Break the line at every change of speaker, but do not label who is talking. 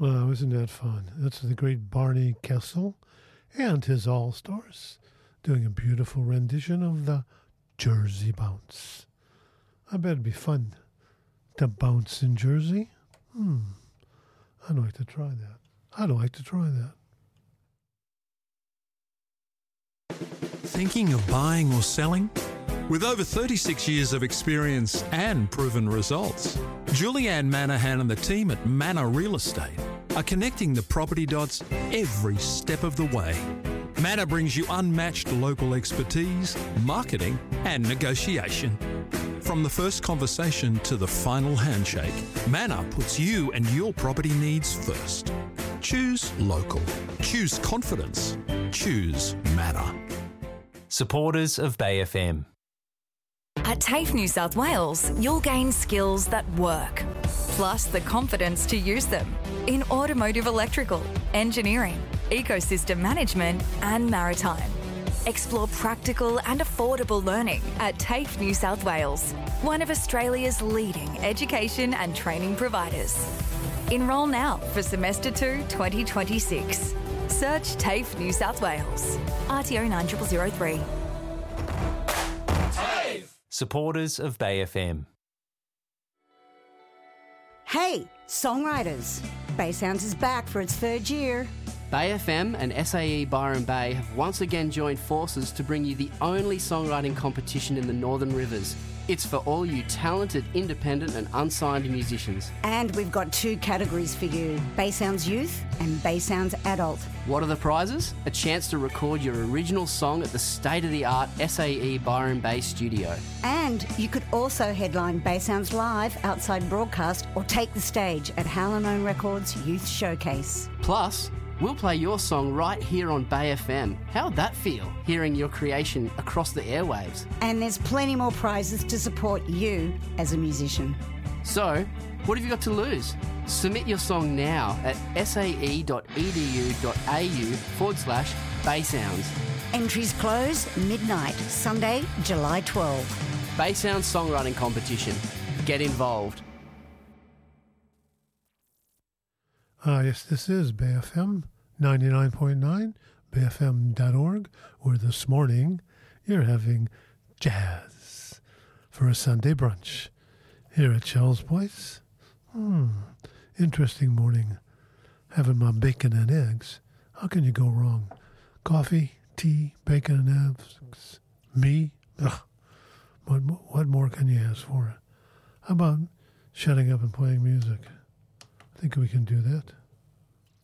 Wow, isn't that fun? That's the great Barney Kessel and his All-Stars doing a beautiful rendition of the Jersey Bounce. I bet it'd be fun to bounce in Jersey. I'd like to try that.
Thinking of buying or selling? With over 36 years of experience and proven results, Julianne Manahan and the team at Manor Real Estate are connecting the property dots every step of the way. Manor brings you unmatched local expertise, marketing and negotiation. From the first conversation to the final handshake, Manor puts you and your property needs first. Choose local. Choose confidence. Choose Manor.
Supporters of Bay FM.
At TAFE New South Wales, you'll gain skills that work, plus the confidence to use them in automotive electrical, engineering, ecosystem management and maritime. Explore practical and affordable learning at TAFE New South Wales, one of Australia's leading education and training providers. Enrol now for Semester 2 2026. Search TAFE New South Wales. RTO 9003.
Supporters of Bay FM.
Hey, songwriters! Bay Sounds is back for its third year.
Bay FM and SAE Byron Bay have once again joined forces to bring you the only songwriting competition in the Northern Rivers. It's for all you talented, independent and unsigned musicians.
And we've got 2 categories for you, Bay Sounds Youth and Bay Sounds Adult.
What are the prizes? A chance to record your original song at the state-of-the-art SAE Byron Bay studio.
And you could also headline Bay Sounds Live outside broadcast or take the stage at Hallinone Records Youth Showcase.
Plus, we'll play your song right here on Bay FM. How'd that feel, hearing your creation across the airwaves?
And there's plenty more prizes to support you as a musician.
So, what have you got to lose? Submit your song now at sae.edu.au/Baysounds.
Entries close midnight, Sunday, July 12.
Bay Sounds Songwriting Competition. Get involved.
Yes, this is Bay FM 99.9, bayfm.org, where this morning you're having jazz for a Sunday brunch here at Shell's Place. Interesting morning, having my bacon and eggs. How can you go wrong? Coffee, tea, bacon and eggs. Me? Ugh. What more can you ask for? How about shutting up and playing music? I think we can do that.